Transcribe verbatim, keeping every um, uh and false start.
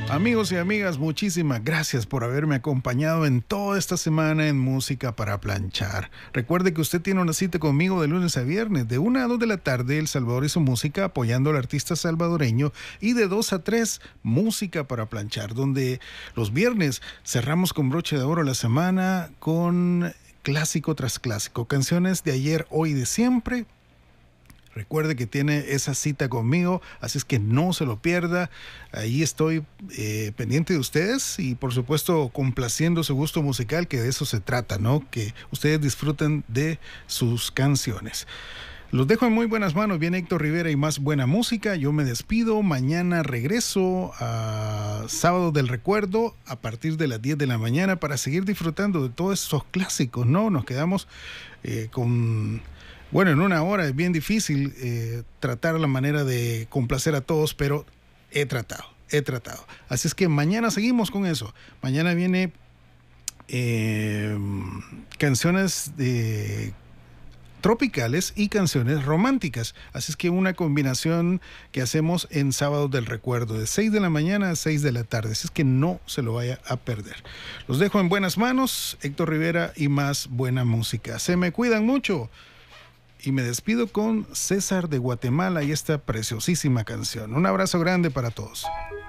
Amigos y amigas, muchísimas gracias por haberme acompañado en toda esta semana en Música para Planchar. Recuerde que usted tiene una cita conmigo de lunes a viernes, de una a dos de la tarde, El Salvador y su música, apoyando al artista salvadoreño, y de dos a tres, Música para Planchar, donde los viernes cerramos con broche de oro la semana con clásico tras clásico, canciones de ayer, hoy y de siempre. Recuerde que tiene esa cita conmigo, así es que no se lo pierda. Ahí estoy eh, pendiente de ustedes y por supuesto complaciendo su gusto musical, que de eso se trata, ¿no? Que ustedes disfruten de sus canciones. Los dejo en muy buenas manos. Viene Héctor Rivera y más buena música. Yo me despido. Mañana regreso a Sábado del Recuerdo a partir de las diez de la mañana para seguir disfrutando de todos esos clásicos, ¿no? Nos quedamos eh, con... Bueno, en una hora es bien difícil eh, tratar la manera de complacer a todos, pero he tratado, he tratado. Así es que mañana seguimos con eso. Mañana viene eh, canciones de tropicales y canciones románticas. Así es que una combinación que hacemos en Sábado del Recuerdo, de seis de la mañana a seis de la tarde. Así es que no se lo vaya a perder. Los dejo en buenas manos. Héctor Rivera y más buena música. Se me cuidan mucho. Y me despido con César de Guatemala y esta preciosísima canción. Un abrazo grande para todos.